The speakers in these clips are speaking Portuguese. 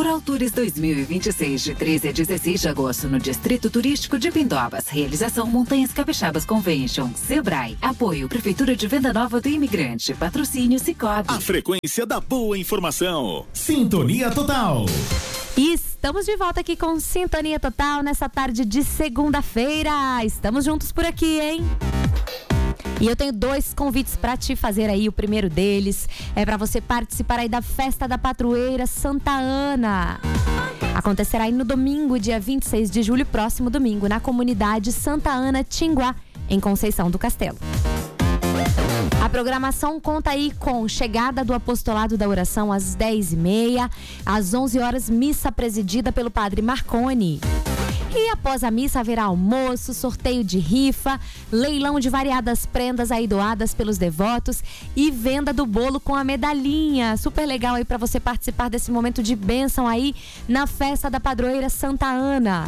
Coral Tours 2026, de 13 a 16 de agosto, no Distrito Turístico de Pindobas. Realização Montanhas Capixabas Convention. Sebrae. Apoio Prefeitura de Venda Nova do Imigrante. Patrocínio Sicoob. A frequência da boa informação. Sintonia Total. Estamos de volta aqui com Sintonia Total nessa tarde de segunda-feira. Estamos juntos por aqui, hein? E eu tenho 2 convites para te fazer aí. O primeiro deles é para você participar aí da Festa da Padroeira Santa Ana. Acontecerá aí no domingo, dia 26 de julho, próximo domingo, na comunidade Santa Ana Tinguá, em Conceição do Castelo. A programação conta aí com chegada do apostolado da oração às 10h30, às 11 horas, missa presidida pelo padre Marconi. E após a missa haverá almoço, sorteio de rifa, leilão de variadas prendas aí doadas pelos devotos e venda do bolo com a medalhinha. Super legal aí para você participar desse momento de bênção aí na Festa da Padroeira Santa Ana.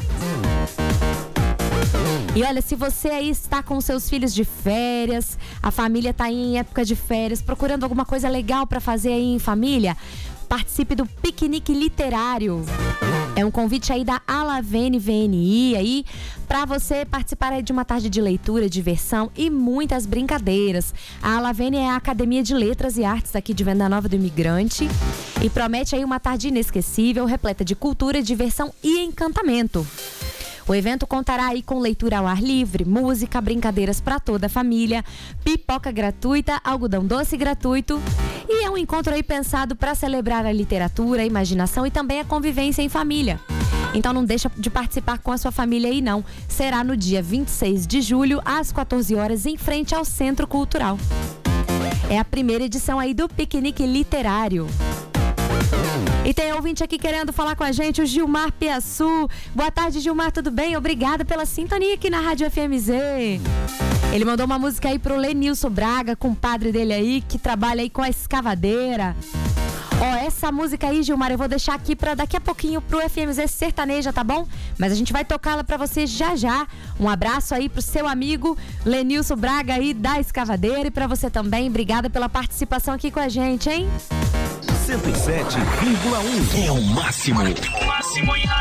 E olha, se você aí está com seus filhos de férias, a família está em época de férias, procurando alguma coisa legal para fazer aí em família, participe do piquenique literário. É um convite aí da Alavene VNI aí para você participar aí de uma tarde de leitura, diversão e muitas brincadeiras. A Alavene é a Academia de Letras e Artes aqui de Venda Nova do Imigrante e promete aí uma tarde inesquecível, repleta de cultura, diversão e encantamento. O evento contará aí com leitura ao ar livre, música, brincadeiras para toda a família, pipoca gratuita, algodão doce gratuito. E é um encontro aí pensado para celebrar a literatura, a imaginação e também a convivência em família. Então não deixa de participar com a sua família aí não. Será no dia 26 de julho, às 14 horas, em frente ao Centro Cultural. É a primeira edição aí do piquenique literário. E tem ouvinte aqui querendo falar com a gente, o Gilmar Piaçu. Boa tarde, Gilmar, tudo bem? Obrigada pela sintonia aqui na Rádio FMZ. Ele mandou uma música aí pro Lenilson Braga, compadre dele aí, que trabalha aí com a escavadeira. Ó, essa música aí, Gilmar, eu vou deixar aqui pra daqui a pouquinho pro FMZ Sertaneja, tá bom? Mas a gente vai tocá-la pra você já já. Um abraço aí pro seu amigo Lenilson Braga aí da escavadeira e pra você também. Obrigada pela participação aqui com a gente, hein? 107,1 é o máximo.